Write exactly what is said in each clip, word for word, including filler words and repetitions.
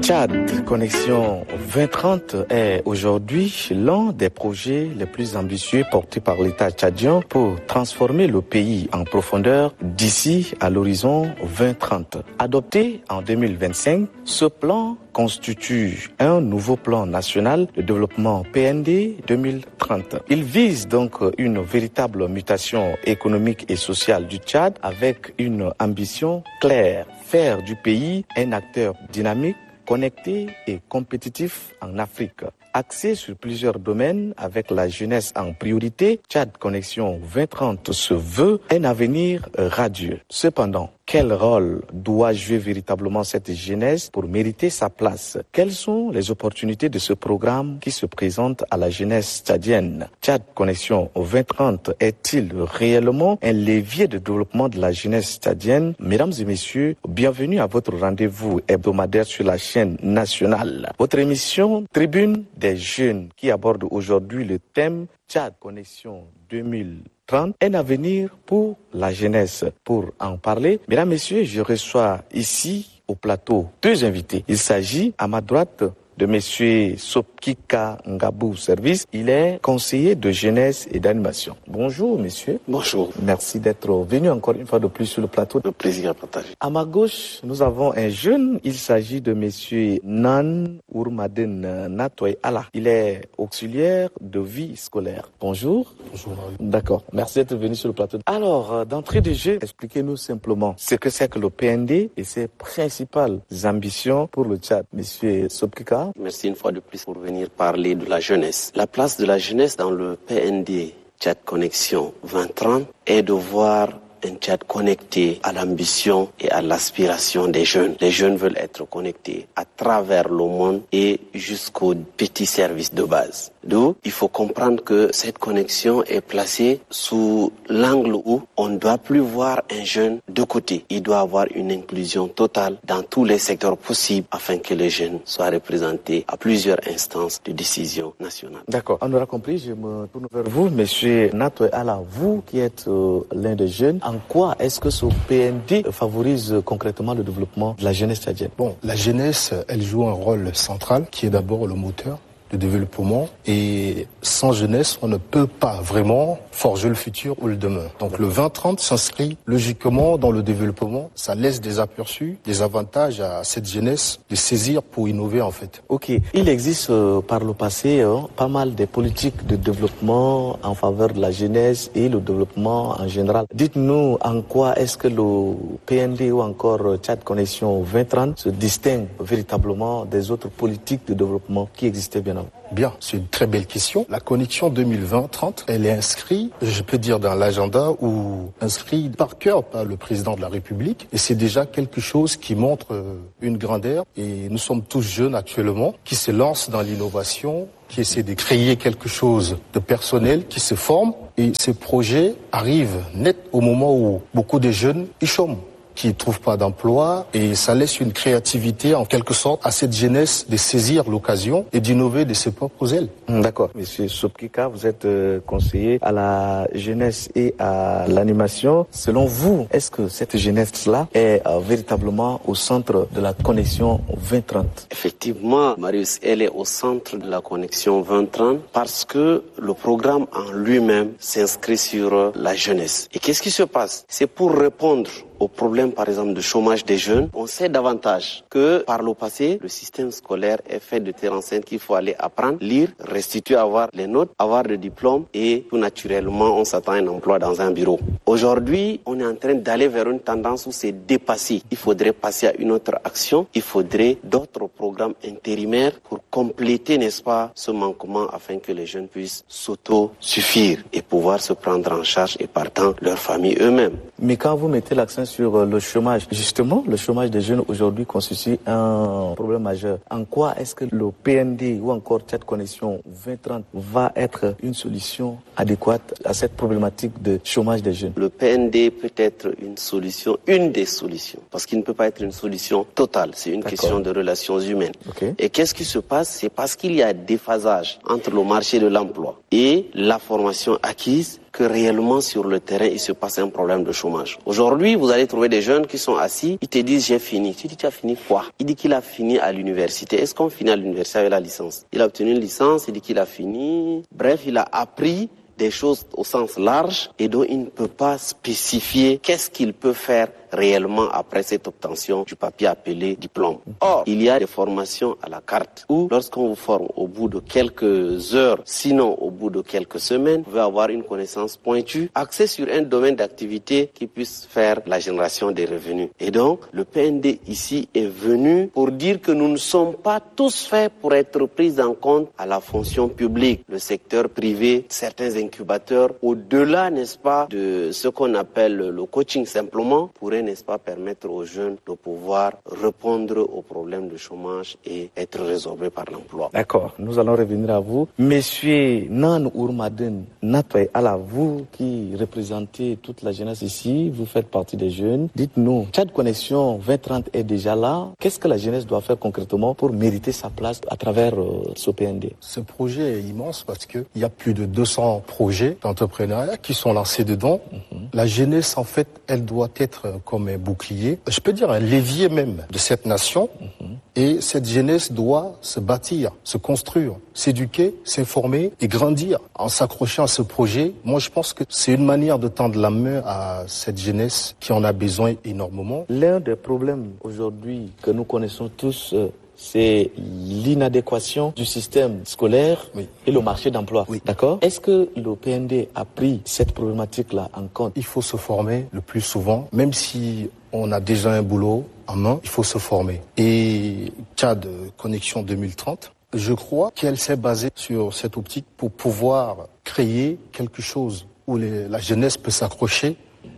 Tchad Connexion vingt trente est aujourd'hui l'un des projets les plus ambitieux portés par l'État tchadien pour transformer le pays en profondeur d'ici à l'horizon vingt trente. Adopté en deux mille vingt-cinq, ce plan constitue un nouveau plan national de développement P N D deux mille trente. Il vise donc une véritable mutation économique et sociale du Tchad avec une ambition claire, faire du pays un acteur dynamique, connecté et compétitif en Afrique. Axé sur plusieurs domaines avec la jeunesse en priorité, Tchad Connexion vingt trente se veut un avenir radieux. Cependant, quel rôle doit jouer véritablement cette jeunesse pour mériter sa place? Quelles sont les opportunités de ce programme qui se présente à la jeunesse tchadienne? Tchad Connexion vingt trente est-il réellement un levier de développement de la jeunesse tchadienne? Mesdames et messieurs, bienvenue à votre rendez-vous hebdomadaire sur la chaîne nationale. Votre émission Tribune des jeunes qui aborde aujourd'hui le thème Tchad Connexion deux mille trente, un avenir pour la jeunesse. Pour en parler, mesdames, messieurs, je reçois ici au plateau deux invités. Il s'agit à ma droite de monsieur Sopkika Ngabou Service. Il est conseiller de jeunesse et d'animation. Bonjour, monsieur. Bonjour. Merci d'être venu encore une fois de plus sur le plateau. Le plaisir à partager. À ma gauche, nous avons un jeune. Il s'agit de monsieur Nan Ourmaden Natoy Allah. Il est auxiliaire de vie scolaire. Bonjour. Bonjour. D'accord. Merci d'être venu sur le plateau. Alors, d'entrée de jeu, expliquez-nous simplement ce que c'est que le P N D et ses principales ambitions pour le Tchad. Monsieur Sopkika. Merci une fois de plus pour venir parler de la jeunesse. La place de la jeunesse dans le P N D Tchad Connexion vingt trente est de voir un Tchad connecté à l'ambition et à l'aspiration des jeunes. Les jeunes veulent être connectés à travers le monde et jusqu'aux petits services de base. D'où il faut comprendre que cette connexion est placée sous l'angle où on ne doit plus voir un jeune de côté. Il doit avoir une inclusion totale dans tous les secteurs possibles afin que les jeunes soient représentés à plusieurs instances de décision nationale. D'accord, on aura compris. Je me tourne vers vous, monsieur Natoy Allah, vous qui êtes euh, l'un des jeunes. En quoi est-ce que ce P N D favorise concrètement le développement de la jeunesse tchadienne? Bon, la jeunesse, elle joue un rôle central qui est d'abord le moteur de développement, et sans jeunesse, on ne peut pas vraiment forger le futur ou le demain. Donc le vingt trente s'inscrit logiquement dans le développement, ça laisse des aperçus, des avantages à cette jeunesse de saisir pour innover en fait. Ok, il existe euh, par le passé euh, pas mal de politiques de développement en faveur de la jeunesse et le développement en général. Dites-nous en quoi est-ce que le P N D ou encore Tchad Connexion vingt trente se distingue véritablement des autres politiques de développement qui existaient bien avant? Bien, c'est une très belle question. La connexion deux mille vingt trente, elle est inscrite, je peux dire, dans l'agenda ou inscrite par cœur par le président de la République. Et c'est déjà quelque chose qui montre une grandeur. Et nous sommes tous jeunes actuellement qui se lancent dans l'innovation, qui essaient de créer quelque chose de personnel, qui se forment. Et ces projets arrivent net au moment où beaucoup de jeunes y chôment, qui ne trouvent pas d'emploi, et ça laisse une créativité en quelque sorte à cette jeunesse de saisir l'occasion et d'innover de ses propres ailes. D'accord. Monsieur Sopkika, vous êtes euh, conseiller à la jeunesse et à l'animation. Selon vous, est-ce que cette jeunesse-là est euh, véritablement au centre de la connexion vingt trente? Effectivement, Marius, elle est au centre de la connexion vingt trente parce que le programme en lui-même s'inscrit sur la jeunesse. Et qu'est-ce qui se passe? C'est pour répondre au problème, par exemple, de chômage des jeunes. On sait davantage que, par le passé, le système scolaire est fait de terre enceinte qu'il faut aller apprendre, lire, restituer, avoir les notes, avoir le diplôme et tout naturellement, on s'attend à un emploi dans un bureau. Aujourd'hui, on est en train d'aller vers une tendance où c'est dépassé. Il faudrait passer à une autre action. Il faudrait d'autres programmes intérimaires pour compléter, n'est-ce pas, ce manquement afin que les jeunes puissent s'auto-suffire et pouvoir se prendre en charge et partant leur famille eux-mêmes. Mais quand vous mettez l'accent sur le chômage, justement, le chômage des jeunes aujourd'hui constitue un problème majeur. En quoi est-ce que le P N D ou encore Tchad Connexion vingt trente va être une solution adéquate à cette problématique de chômage des jeunes? Le P N D peut être une solution, une des solutions, parce qu'il ne peut pas être une solution totale. C'est une D'accord. question de relations humaines. Okay. Et qu'est-ce qui se passe? C'est parce qu'il y a déphasage entre le marché de l'emploi et la formation acquise que réellement sur le terrain, il se passe un problème de chômage. Aujourd'hui, vous allez trouver des jeunes qui sont assis, ils te disent j'ai fini. Tu dis tu as fini quoi? Il dit qu'il a fini à l'université. Est-ce qu'on finit à l'université avec la licence? Il a obtenu une licence, il dit qu'il a fini. Bref, il a appris des choses au sens large et dont il ne peut pas spécifier qu'est-ce qu'il peut faire réellement après cette obtention du papier appelé diplôme. Or, il y a des formations à la carte où, lorsqu'on vous forme au bout de quelques heures, sinon au bout de quelques semaines, vous pouvez avoir une connaissance pointue, axée sur un domaine d'activité qui puisse faire la génération des revenus. Et donc, le P N D ici est venu pour dire que nous ne sommes pas tous faits pour être pris en compte à la fonction publique, le secteur privé, certains incubateurs, au-delà, n'est-ce pas, de ce qu'on appelle le coaching simplement, pourrait, n'est-ce pas, permettre aux jeunes de pouvoir répondre aux problèmes de chômage et être résorbés par l'emploi. D'accord, nous allons revenir à vous. Monsieur Nan Ourmaden Natwe, alors vous qui représentez toute la jeunesse ici, vous faites partie des jeunes, dites-nous, Tchad Connexion vingt trente est déjà là, qu'est-ce que la jeunesse doit faire concrètement pour mériter sa place à travers euh, ce P N D? Ce projet est immense parce qu'il y a plus de deux cents projets d'entrepreneuriat qui sont lancés dedans. Mm-hmm. La jeunesse, en fait, elle doit être comme un bouclier, je peux dire un levier même de cette nation. Mm-hmm. Et cette jeunesse doit se bâtir, se construire, s'éduquer, s'informer et grandir en s'accrochant à ce projet. Moi, je pense que c'est une manière de tendre la main à cette jeunesse qui en a besoin énormément. L'un des problèmes aujourd'hui que nous connaissons tous, euh, c'est l'inadéquation du système scolaire oui. et le marché d'emploi. Oui. D'accord? Est-ce que le P N D a pris cette problématique-là en compte? Il faut se former le plus souvent, même si on a déjà un boulot en main, il faut se former. Et Tchad Connexion deux mille trente, je crois qu'elle s'est basée sur cette optique pour pouvoir créer quelque chose où les, la jeunesse peut s'accrocher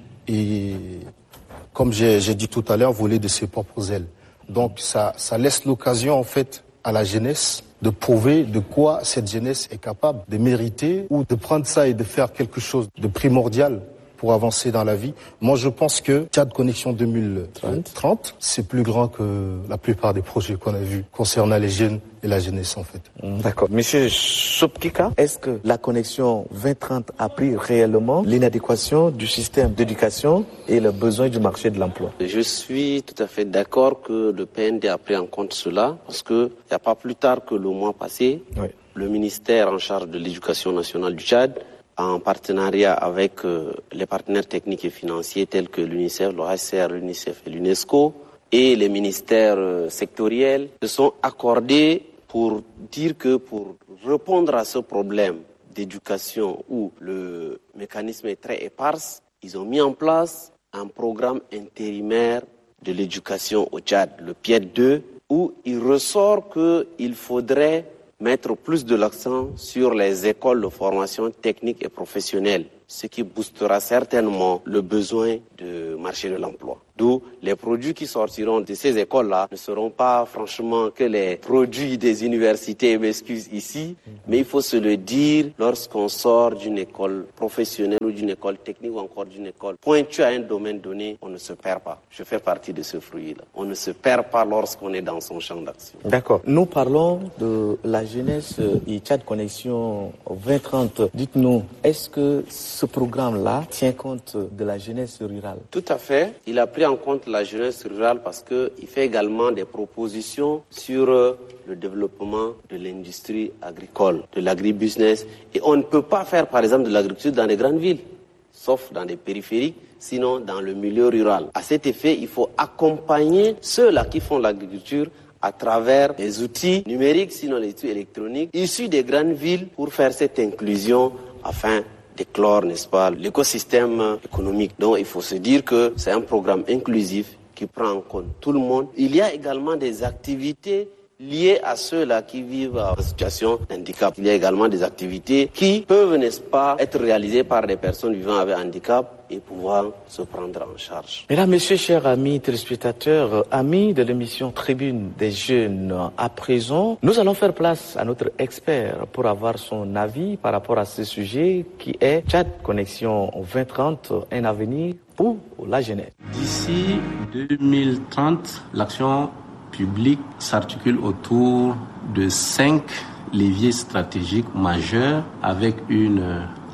et, comme j'ai, j'ai dit tout à l'heure, voler de ses propres ailes. Donc ça, ça laisse l'occasion en fait à la jeunesse de prouver de quoi cette jeunesse est capable de mériter ou de prendre ça et de faire quelque chose de primordial pour avancer dans la vie. Moi, je pense que Tchad Connexion deux mille trente, c'est plus grand que la plupart des projets qu'on a vus concernant les jeunes et la jeunesse, en fait. D'accord. Monsieur Sopkika, est-ce que la Connexion vingt trente a pris réellement l'inadéquation du système d'éducation et le besoin du marché de l'emploi? Je suis tout à fait d'accord que le P N D a pris en compte cela, parce que il n'y a pas plus tard que le mois passé, oui. le ministère en charge de l'éducation nationale du Tchad, en partenariat avec euh, les partenaires techniques et financiers tels que l'UNICEF, le H C R, l'UNICEF et l'UNESCO, et les ministères euh, sectoriels, se sont accordés pour dire que pour répondre à ce problème d'éducation où le mécanisme est très éparse, ils ont mis en place un programme intérimaire de l'éducation au Tchad, le P I E D deux, où il ressort qu'il faudrait mettre plus de l'accent sur les écoles de formation technique et professionnelle, ce qui boostera certainement le besoin de marché de l'emploi. D'où les produits qui sortiront de ces écoles-là ne seront pas franchement que les produits des universités, m'excuse ici, mais il faut se le dire, lorsqu'on sort d'une école professionnelle ou d'une école technique ou encore d'une école pointue à un domaine donné, on ne se perd pas. Je fais partie de ce fruit-là. On ne se perd pas lorsqu'on est dans son champ d'action. D'accord. Nous parlons de la jeunesse et Tchad Connexion vingt trente. Dites-nous, est-ce que ce programme-là tient compte de la jeunesse rurale? Tout à fait. Il a pris en compte la jeunesse rurale parce qu'il fait également des propositions sur le développement de l'industrie agricole, de l'agribusiness. Et on ne peut pas faire, par exemple, de l'agriculture dans les grandes villes, sauf dans les périphériques, sinon dans le milieu rural. À cet effet, il faut accompagner ceux-là qui font l'agriculture à travers les outils numériques, sinon les outils électroniques, issus des grandes villes pour faire cette inclusion afin d'éclore, n'est-ce pas, l'écosystème économique. Donc il faut se dire que c'est un programme inclusif qui prend en compte tout le monde. Il y a également des activités liées à ceux-là qui vivent en situation d'handicap. Il y a également des activités qui peuvent, n'est-ce pas, être réalisées par des personnes vivant avec handicap et pouvoir se prendre en charge. Mesdames, Messieurs, chers amis téléspectateurs, amis de l'émission Tribune des Jeunes, à présent, nous allons faire place à notre expert pour avoir son avis par rapport à ce sujet qui est Tchad Connexion vingt trente, un avenir pour la jeunesse. D'ici deux mille trente, l'action publique s'articule autour de cinq leviers stratégiques majeurs avec une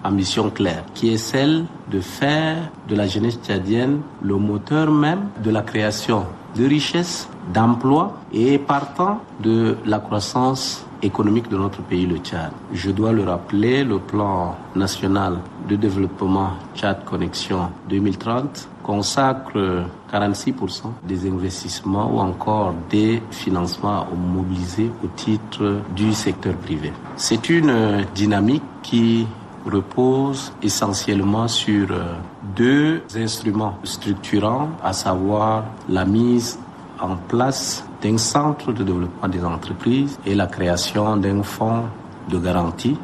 ambition claire, qui est celle de faire de la jeunesse tchadienne le moteur même de la création de richesses, d'emplois et partant de la croissance économique de notre pays, le Tchad. Je dois le rappeler, le plan national de développement Tchad Connexion deux mille trente consacre quarante-six pour cent des investissements ou encore des financements mobilisés au titre du secteur privé. C'est une dynamique qui repose essentiellement sur deux instruments structurants, à savoir la mise en place d'un centre de développement des entreprises et la création d'un fonds de garantie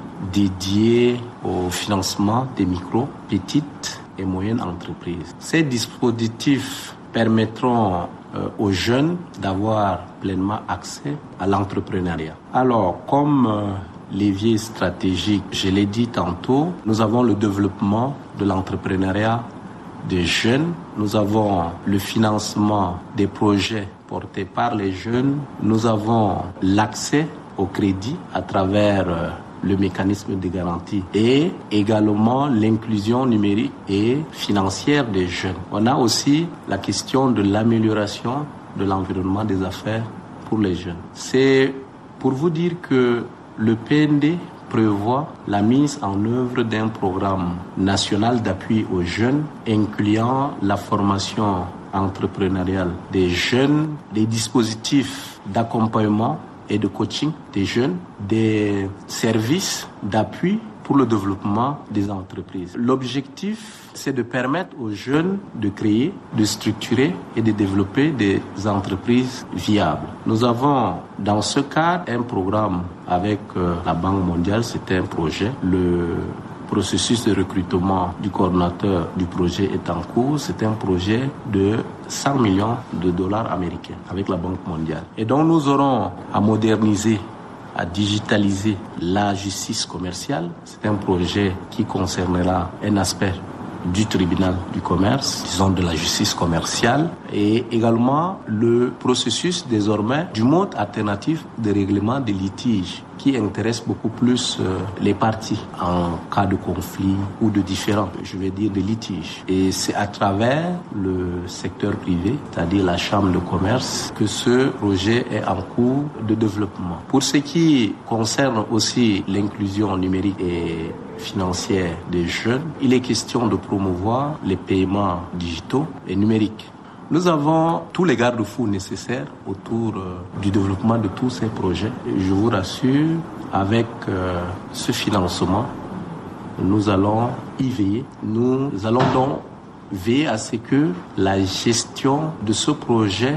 dédié au financement des micro, petites et moyennes entreprises. Ces dispositifs permettront euh, aux jeunes d'avoir pleinement accès à l'entrepreneuriat. Alors, comme euh, levier stratégique, je l'ai dit tantôt, nous avons le développement de l'entrepreneuriat des jeunes, nous avons le financement des projets portés par les jeunes, nous avons l'accès au crédit à travers euh, le mécanisme de garantie et également l'inclusion numérique et financière des jeunes. On a aussi la question de l'amélioration de l'environnement des affaires pour les jeunes. C'est pour vous dire que le P N D prévoit la mise en œuvre d'un programme national d'appui aux jeunes, incluant la formation entrepreneuriale des jeunes, des dispositifs d'accompagnement et de coaching des jeunes, des services d'appui pour le développement des entreprises. L'objectif, c'est de permettre aux jeunes de créer, de structurer et de développer des entreprises viables. Nous avons dans ce cadre un programme avec euh, la Banque mondiale, c'est un projet. Le processus de recrutement du coordonnateur du projet est en cours. C'est un projet de cent millions de dollars américains avec la Banque mondiale. Et donc nous aurons à moderniser, à digitaliser la justice commerciale. C'est un projet qui concernera un aspect du tribunal du commerce, disons de la justice commerciale, et également le processus désormais du mode alternatif de règlement des litiges qui intéresse beaucoup plus euh, les parties en cas de conflit ou de différends, je vais dire de litiges. Et c'est à travers le secteur privé, c'est-à-dire la chambre de commerce, que ce projet est en cours de développement. Pour ce qui concerne aussi l'inclusion numérique et financière des jeunes, il est question de promouvoir les paiements digitaux et numériques. Nous avons tous les garde-fous nécessaires autour euh, du développement de tous ces projets. Et je vous rassure, avec euh, ce financement, nous allons y veiller. Nous allons donc veiller à ce que la gestion de ce projet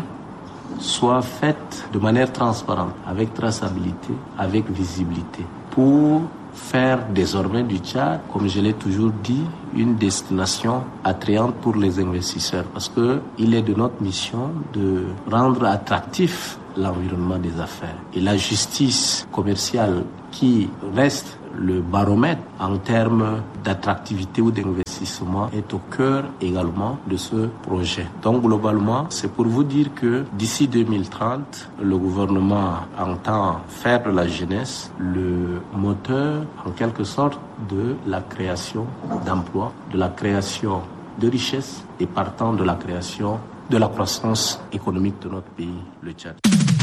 soit faite de manière transparente, avec traçabilité, avec visibilité, pour faire désormais du Tchad, comme je l'ai toujours dit, une destination attrayante pour les investisseurs. Parce que il est de notre mission de rendre attractif l'environnement des affaires. Et la justice commerciale qui reste le baromètre en termes d'attractivité ou d'investissement est au cœur également de ce projet. Donc globalement, c'est pour vous dire que d'ici deux mille trente, le gouvernement entend faire de la jeunesse le moteur en quelque sorte de la création d'emplois, de la création de richesses et partant de la création de la croissance économique de notre pays, le Tchad.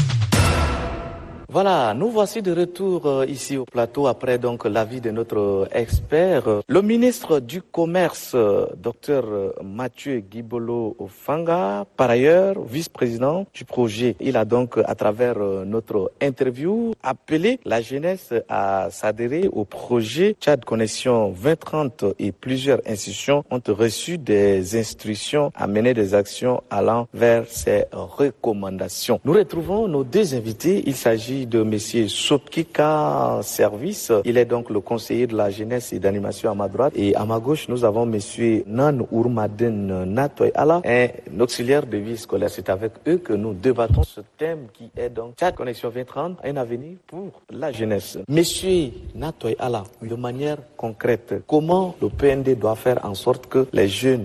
Voilà, nous voici de retour euh, ici au plateau après donc l'avis de notre expert, le ministre du Commerce, euh, docteur Mathieu Guibolo Fanga, par ailleurs vice-président du projet. Il a donc, à travers euh, notre interview, appelé la jeunesse à s'adhérer au projet Tchad Connexion vingt trente et plusieurs institutions ont reçu des instructions à mener des actions allant vers ces recommandations. Nous retrouvons nos deux invités. Il s'agit de monsieur Sopkika Service. Il est donc le conseiller de la jeunesse et d'animation à ma droite. Et à ma gauche, nous avons monsieur Nan Ourmaden Natoy Ala, un auxiliaire de vie scolaire. C'est avec eux que nous débattons ce thème qui est donc Tchad Connexion vingt trente, un avenir pour la jeunesse. Monsieur Natoy Ala, de manière concrète, comment le P N D doit faire en sorte que les jeunes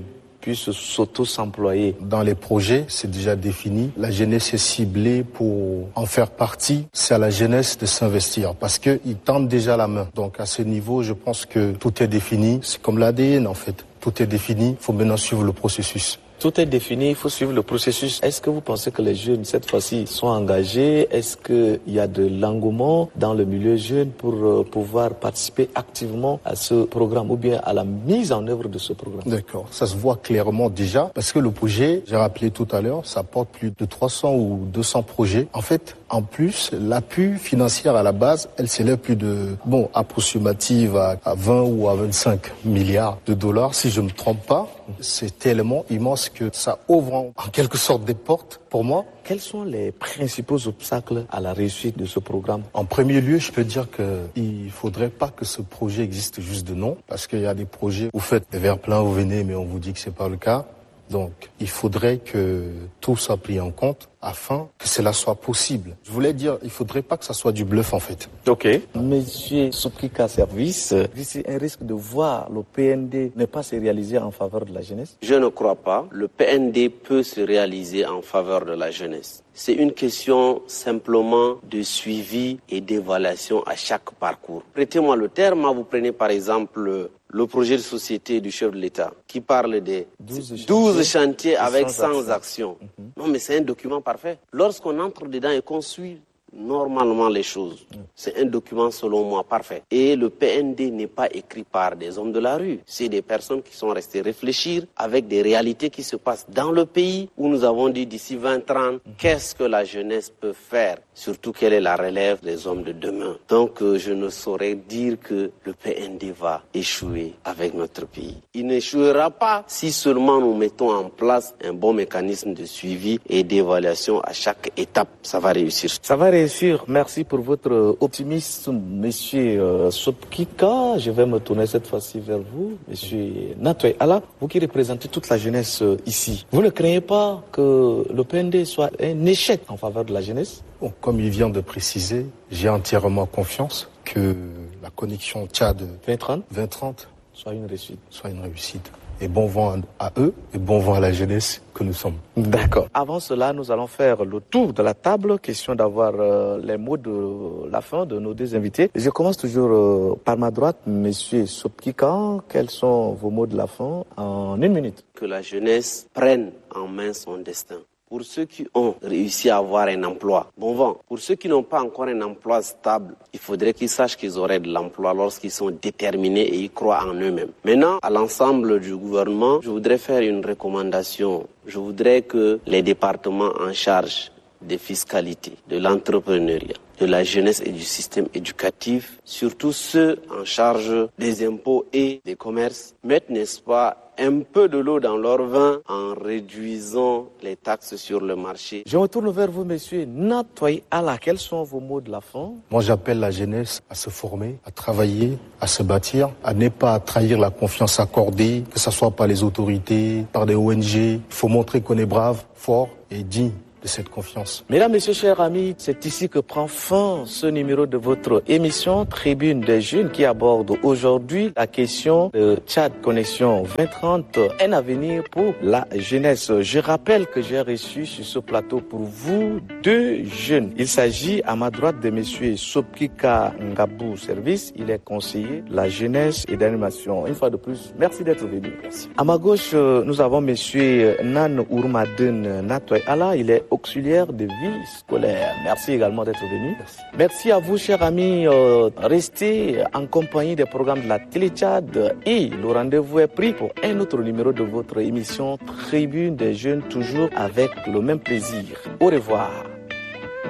puissent s'auto-s'employer. Dans les projets, c'est déjà défini. La jeunesse est ciblée pour en faire partie. C'est à la jeunesse de s'investir parce qu'ils tendent déjà la main. Donc à ce niveau, je pense que tout est défini. C'est comme l'A D N en fait. Tout est défini. Il faut maintenant suivre le processus. Tout est défini, il faut suivre le processus. Est-ce que vous pensez que les jeunes, cette fois-ci, sont engagés? Est-ce qu'il y a de l'engouement dans le milieu jeune pour euh, pouvoir participer activement à ce programme ou bien à la mise en œuvre de ce programme? D'accord, ça se voit clairement déjà parce que le projet, j'ai rappelé tout à l'heure, ça porte plus de trois cents ou deux cents projets. En fait, en plus, l'appui financier à la base, elle s'élève plus de, bon, approximative à, à vingt ou à vingt-cinq milliards de dollars, si je ne me trompe pas. C'est tellement immense que ça ouvre en, en quelque sorte des portes pour moi. Quels sont les principaux obstacles à la réussite de ce programme? En premier lieu, je peux dire qu'il ne faudrait pas que ce projet existe juste de nom, parce qu'il y a des projets, vous faites des verres pleins, vous venez, mais on vous dit que c'est pas le cas. Donc, il faudrait que tout soit pris en compte afin que cela soit possible. Je voulais dire, il faudrait pas que ça soit du bluff en fait. Ok. Monsieur Soupkika Service, ici un risque de voir le P N D ne pas se réaliser en faveur de la jeunesse? Je ne crois pas. Le P N D peut se réaliser en faveur de la jeunesse. C'est une question simplement de suivi et d'évaluation à chaque parcours. Prêtez-moi le terme, vous prenez par exemple le projet de société du chef de l'État qui parle des douze chantiers avec cent actions. Mm-hmm. Non mais c'est un document parfait. Lorsqu'on entre dedans et qu'on suit normalement les choses, mm. c'est un document selon moi parfait. Et le P N D n'est pas écrit par des hommes de la rue. C'est des personnes qui sont restées réfléchir avec des réalités qui se passent dans le pays où nous avons dit d'ici vingt trente, mm. qu'est-ce que la jeunesse peut faire? Surtout quelle est la relève des hommes de demain. Donc euh, je ne saurais dire que le P N D va échouer avec notre pays. Il n'échouera pas si seulement nous mettons en place un bon mécanisme de suivi et d'évaluation à chaque étape. Ça va réussir. Ça va réussir. Merci pour votre optimisme, monsieur euh, Soupkika. Je vais me tourner cette fois-ci vers vous, monsieur Natoy Allah, vous qui représentez toute la jeunesse euh, ici. Vous ne craignez pas que le P N D soit un échec en faveur de la jeunesse? Bon, comme il vient de préciser, j'ai entièrement confiance que la connexion Tchad vingt trente vingt trente soit une réussite. Soit une réussite. Et bon vent à eux et bon vent à la jeunesse que nous sommes. D'accord. Avant cela, nous allons faire le tour de la table. Question d'avoir euh, les mots de la fin de nos deux invités. Je commence toujours euh, par ma droite, monsieur Soupkika. Quels sont vos mots de la fin en une minute? Que la jeunesse prenne en main son destin. Pour ceux qui ont réussi à avoir un emploi, bon vent. Pour ceux qui n'ont pas encore un emploi stable, il faudrait qu'ils sachent qu'ils auraient de l'emploi lorsqu'ils sont déterminés et ils croient en eux-mêmes. Maintenant, à l'ensemble du gouvernement, je voudrais faire une recommandation. Je voudrais que les départements en charge des fiscalités, de l'entrepreneuriat, de la jeunesse et du système éducatif, surtout ceux en charge des impôts et des commerces, mettent, n'est-ce pas, un peu de l'eau dans leur vin en réduisant les taxes sur le marché. Je me tourne vers vous, monsieur Natoy Allah. Quels sont vos mots de la fin? Moi, j'appelle la jeunesse à se former, à travailler, à se bâtir, à ne pas trahir la confiance accordée, que ce soit par les autorités, par des O N G. Il faut montrer qu'on est brave, fort et digne de cette confiance. Mesdames, messieurs, chers amis, c'est ici que prend fin ce numéro de votre émission Tribune des Jeunes qui aborde aujourd'hui la question de Tchad Connexion vingt trente, un avenir pour la jeunesse. Je rappelle que j'ai reçu sur ce plateau pour vous deux jeunes. Il s'agit à ma droite de monsieur Soupkika Ngabou Service. Il est conseiller de la jeunesse et d'animation. Une fois de plus, merci d'être venu. Merci. À ma gauche, nous avons monsieur Nan Ourmadun Natoy Allah. Il est auxiliaire de vie scolaire. Merci également d'être venu. Merci. Merci à vous, chers amis. Euh, restez en compagnie des programmes de la Télé Tchad et le rendez-vous est pris pour un autre numéro de votre émission Tribune des Jeunes, toujours avec le même plaisir. Au revoir.